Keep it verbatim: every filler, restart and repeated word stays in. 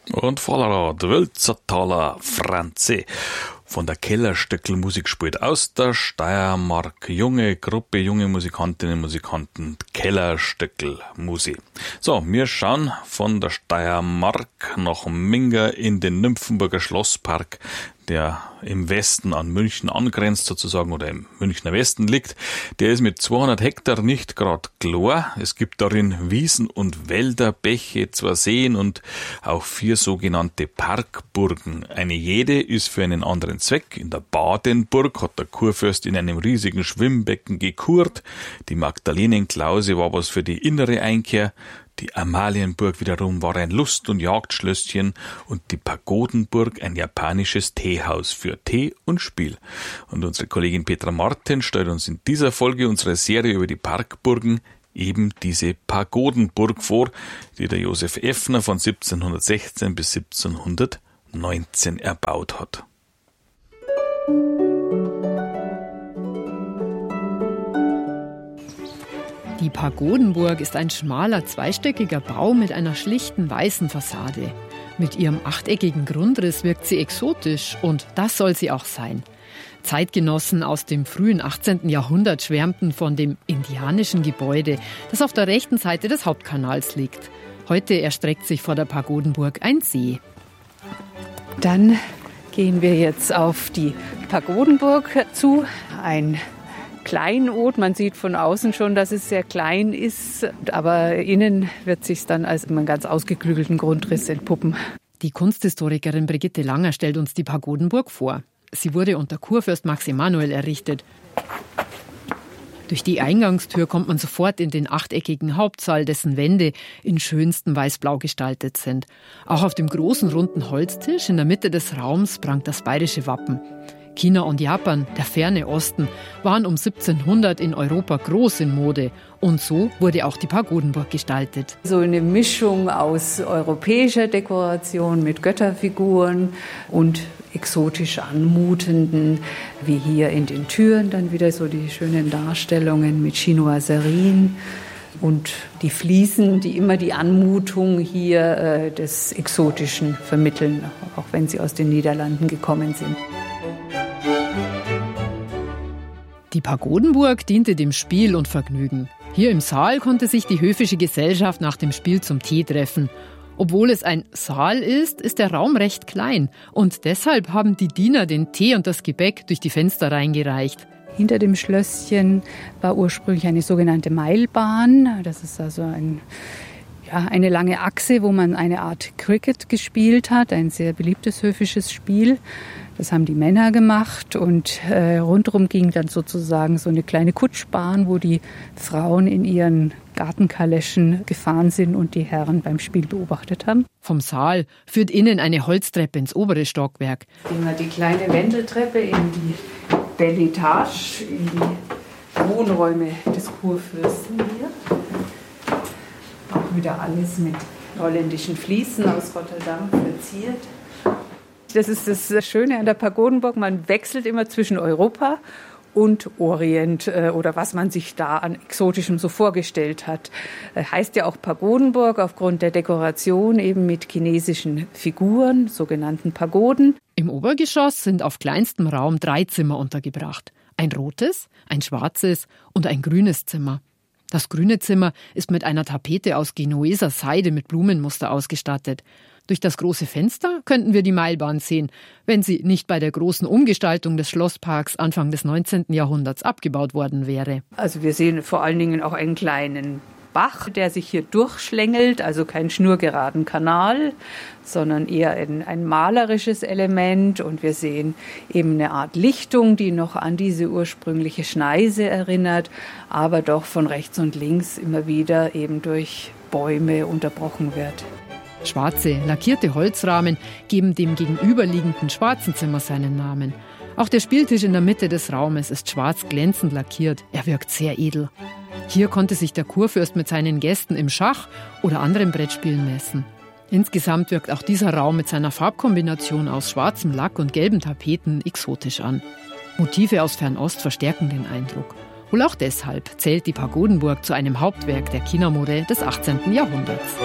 Und Vollerad, Wölzertaler Franze von der Kellerstöckl-Musik spielt aus der Steiermark. Junge Gruppe, junge Musikantinnen und Musikanten, Kellerstöckl-Musik. So, wir schauen von der Steiermark nach Minga in den Nymphenburger Schlosspark, der im Westen an München angrenzt sozusagen oder im Münchner Westen liegt. Der ist mit zweihundert Hektar nicht gerade klar. Es gibt darin Wiesen und Wälder, Bäche, zwei Seen und auch vier sogenannte Parkburgen. Eine jede ist für einen anderen Zweck. In der Badenburg hat der Kurfürst in einem riesigen Schwimmbecken gekurt. Die Magdalenenklause war was für die innere Einkehr. Die Amalienburg wiederum war ein Lust- und Jagdschlösschen und die Pagodenburg ein japanisches Teehaus für Tee und Spiel. Und unsere Kollegin Petra Martin stellt uns in dieser Folge unserer Serie über die Parkburgen eben diese Pagodenburg vor, die der Josef Effner von siebzehnhundertsechzehn bis siebzehnhundertneunzehn erbaut hat. Die Pagodenburg ist ein schmaler, zweistöckiger Bau mit einer schlichten weißen Fassade. Mit ihrem achteckigen Grundriss wirkt sie exotisch und das soll sie auch sein. Zeitgenossen aus dem frühen achtzehnten Jahrhundert schwärmten von dem indianischen Gebäude, das auf der rechten Seite des Hauptkanals liegt. Heute erstreckt sich vor der Pagodenburg ein See. Dann gehen wir jetzt auf die Pagodenburg zu. Ein Kleinod. Man sieht von außen schon, dass es sehr klein ist, aber innen wird sich dann als einen ganz ausgeklügelten Grundriss entpuppen. Die Kunsthistorikerin Brigitte Langer stellt uns die Pagodenburg vor. Sie wurde unter Kurfürst Max Emanuel errichtet. Durch die Eingangstür kommt man sofort in den achteckigen Hauptsaal, dessen Wände in schönstem Weiß-Blau gestaltet sind. Auch auf dem großen runden Holztisch in der Mitte des Raums prangt das bayerische Wappen. China und Japan, der ferne Osten, waren um siebzehnhundert in Europa groß in Mode. Und so wurde auch die Pagodenburg gestaltet. So eine Mischung aus europäischer Dekoration mit Götterfiguren und exotisch anmutenden, wie hier in den Türen dann wieder so die schönen Darstellungen mit Chinoiserien. Und die Fliesen, die immer die Anmutung hier äh, des Exotischen vermitteln, auch wenn sie aus den Niederlanden gekommen sind. Die Pagodenburg diente dem Spiel und Vergnügen. Hier im Saal konnte sich die höfische Gesellschaft nach dem Spiel zum Tee treffen. Obwohl es ein Saal ist, ist der Raum recht klein. Und deshalb haben die Diener den Tee und das Gebäck durch die Fenster reingereicht. Hinter dem Schlösschen war ursprünglich eine sogenannte Meilbahn. Das ist also ein, ja, eine lange Achse, wo man eine Art Cricket gespielt hat. Ein sehr beliebtes höfisches Spiel. Das haben die Männer gemacht und äh, rundherum ging dann sozusagen so eine kleine Kutschbahn, wo die Frauen in ihren Gartenkaleschen gefahren sind und die Herren beim Spiel beobachtet haben. Vom Saal führt innen eine Holztreppe ins obere Stockwerk. Gehen wir die kleine Wendeltreppe in die Belle Etage, in die Wohnräume des Kurfürsten hier. Auch wieder alles mit holländischen Fliesen aus Rotterdam verziert. Das ist das Schöne an der Pagodenburg, man wechselt immer zwischen Europa und Orient oder was man sich da an Exotischem so vorgestellt hat. Heißt ja auch Pagodenburg aufgrund der Dekoration eben mit chinesischen Figuren, sogenannten Pagoden. Im Obergeschoss sind auf kleinstem Raum drei Zimmer untergebracht. Ein rotes, ein schwarzes und ein grünes Zimmer. Das grüne Zimmer ist mit einer Tapete aus Genueser Seide mit Blumenmuster ausgestattet. Durch das große Fenster könnten wir die Meilbahn sehen, wenn sie nicht bei der großen Umgestaltung des Schlossparks Anfang des neunzehnten Jahrhunderts abgebaut worden wäre. Also wir sehen vor allen Dingen auch einen kleinen Bach, der sich hier durchschlängelt, also kein schnurgeraden Kanal, sondern eher ein, ein malerisches Element. Und wir sehen eben eine Art Lichtung, die noch an diese ursprüngliche Schneise erinnert, aber doch von rechts und links immer wieder eben durch Bäume unterbrochen wird. Schwarze, lackierte Holzrahmen geben dem gegenüberliegenden schwarzen Zimmer seinen Namen. Auch der Spieltisch in der Mitte des Raumes ist schwarz glänzend lackiert. Er wirkt sehr edel. Hier konnte sich der Kurfürst mit seinen Gästen im Schach oder anderen Brettspielen messen. Insgesamt wirkt auch dieser Raum mit seiner Farbkombination aus schwarzem Lack und gelben Tapeten exotisch an. Motive aus Fernost verstärken den Eindruck. Wohl auch deshalb zählt die Pagodenburg zu einem Hauptwerk der China-Mode des achtzehnten Jahrhunderts.